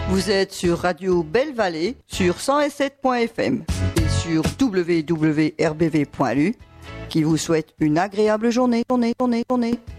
Vous êtes sur Radio Belle Vallée sur 107.fm et sur www.rbv.lu qui vous souhaite une agréable journée.